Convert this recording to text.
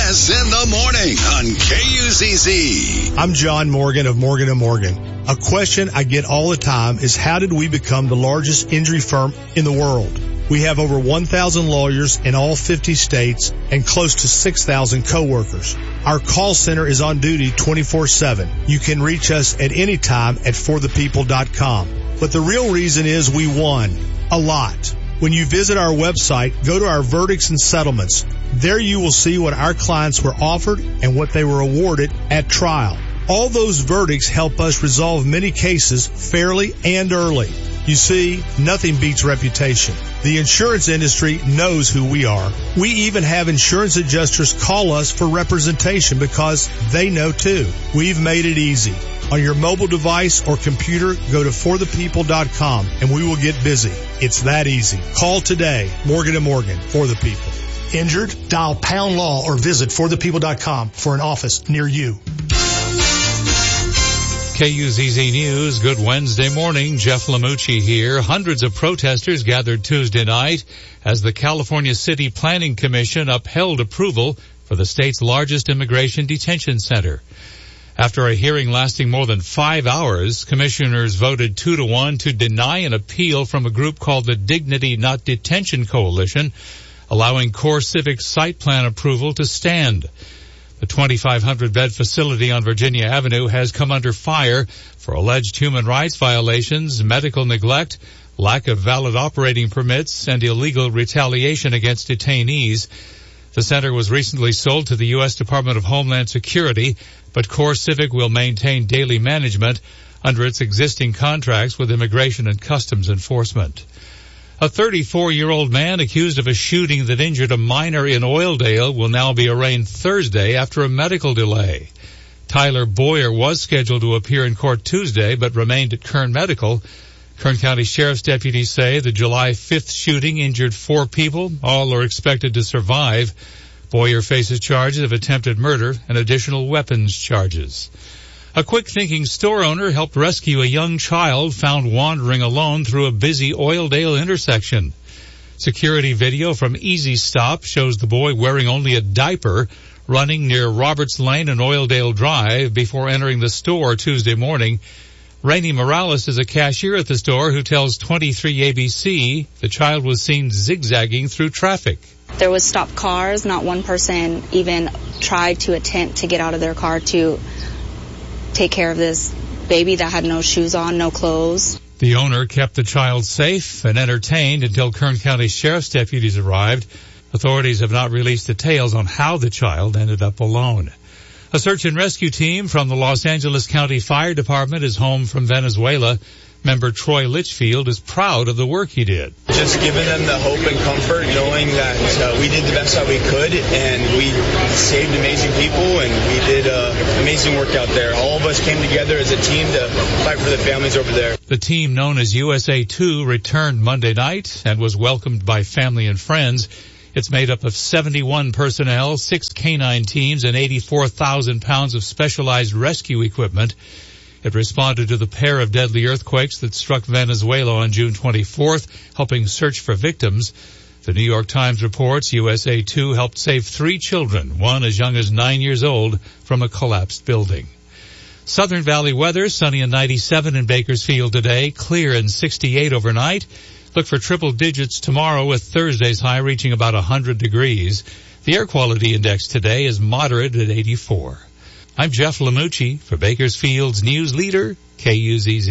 Jazz in the Morning on KUZZ. I'm John Morgan of Morgan & Morgan. A question I get all the time is, how did we become the largest injury firm in the world? We have over 1,000 lawyers in all 50 states and close to 6,000 coworkers. Our call center is on duty 24/7. You can reach us at any time at forthepeople.com. But the real reason is we won a lot. When you visit our website, go to our verdicts and settlements. There you will see what our clients were offered and what they were awarded at trial. All those verdicts help us resolve many cases fairly and early. You see, nothing beats reputation. The insurance industry knows who we are. We even have insurance adjusters call us for representation because they know too. We've made it easy. On your mobile device or computer, go to forthepeople.com and we will get busy. It's that easy. Call today. Morgan & Morgan, for the people. Injured? Dial pound law or visit forthepeople.com for an office near you. KUZZ News, good Wednesday morning. Jeff Lamucci here. Hundreds of protesters gathered Tuesday night as the California City Planning Commission upheld approval for the state's largest immigration detention center. After a hearing lasting more than 5 hours, commissioners voted 2-1 to deny an appeal from a group called the Dignity Not Detention Coalition, allowing CoreCivic site plan approval to stand. The 2,500-bed facility on Virginia Avenue has come under fire for alleged human rights violations, medical neglect, lack of valid operating permits, and illegal retaliation against detainees. The center was recently sold to the U.S. Department of Homeland Security, but CoreCivic will maintain daily management under its existing contracts with Immigration and Customs Enforcement. A 34-year-old man accused of a shooting that injured a minor in Oildale will now be arraigned Thursday after a medical delay. Tyler Boyer was scheduled to appear in court Tuesday but remained at Kern Medical. Kern County Sheriff's deputies say the July 5th shooting injured 4 people. All are expected to survive. Boyer faces charges of attempted murder and additional weapons charges. A quick-thinking store owner helped rescue a young child found wandering alone through a busy Oildale intersection. Security video from Easy Stop shows the boy wearing only a diaper running near Roberts Lane and Oildale Drive before entering the store Tuesday morning. Rainey Morales is a cashier at the store who tells 23 ABC the child was seen zigzagging through traffic. There was stopped cars. Not one person even tried to attempt to get out of their car to take care of this baby that had no shoes on, no clothes. The owner kept the child safe and entertained until Kern County Sheriff's deputies arrived. Authorities have not released details on how the child ended up alone. A search and rescue team from the Los Angeles County Fire Department is home from Venezuela. Member Troy Litchfield is proud of the work he did. Just giving them the hope and comfort, knowing that we did the best that we could, and we saved amazing people, and we did amazing work out there. All of us came together as a team to fight for the families over there. The team, known as USA 2, returned Monday night and was welcomed by family and friends. It's made up of 71 personnel, 6 canine teams, and 84,000 pounds of specialized rescue equipment. It responded to the pair of deadly earthquakes that struck Venezuela on June 24th, helping search for victims. The New York Times reports USA 2 helped save 3 children, one as young as 9 years old, from a collapsed building. Southern Valley weather, sunny and 97 in Bakersfield today, clear and 68 overnight. Look for triple digits tomorrow with Thursday's high reaching about 100 degrees. The air quality index today is moderate at 84. I'm Jeff Lamucci for Bakersfield's news leader, KUZZ.